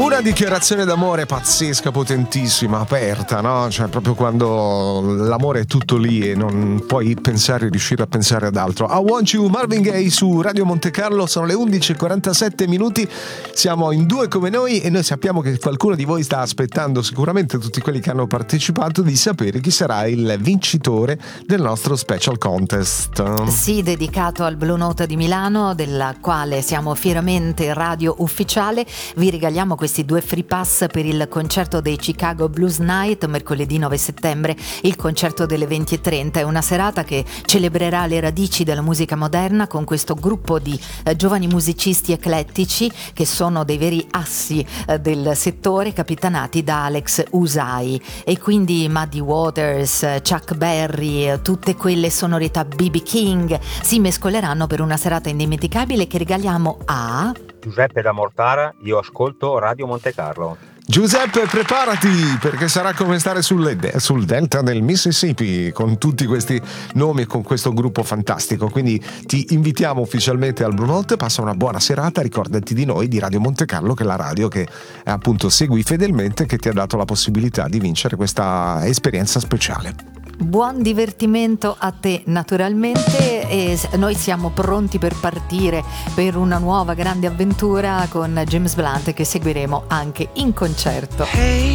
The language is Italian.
Una dichiarazione d'amore pazzesca, potentissima, aperta, no? Cioè proprio quando l'amore è tutto lì e non puoi riuscire a pensare ad altro. I Want You, Marvin Gaye su Radio Monte Carlo, sono le 11:47, siamo in due come noi e noi sappiamo che qualcuno di voi sta aspettando, sicuramente tutti quelli che hanno partecipato, di sapere chi sarà il vincitore del nostro special contest. Sì, dedicato al Blue Note di Milano, della quale siamo fieramente radio ufficiale. Vi regaliamo questi 2 free pass per il concerto dei Chicago Blues Night mercoledì 9 settembre, il concerto delle 20:30. È una serata che celebrerà le radici della musica moderna con questo gruppo di giovani musicisti eclettici che sono dei veri assi del settore, capitanati da Alex Usai, e quindi Muddy Waters, Chuck Berry, tutte quelle sonorità BB King si mescoleranno per una serata indimenticabile che regaliamo a Giuseppe da Mortara. Io ascolto Radio Monte Carlo. Giuseppe, preparati, perché sarà come stare sul delta del Mississippi con tutti questi nomi e con questo gruppo fantastico. Quindi ti invitiamo ufficialmente al Blue Note, passa una buona serata, ricordati di noi, di Radio Monte Carlo, che è la radio che appunto segui fedelmente, che ti ha dato la possibilità di vincere questa esperienza speciale. Buon divertimento a te naturalmente, e noi siamo pronti per partire per una nuova grande avventura con James Blunt, che seguiremo anche in concerto.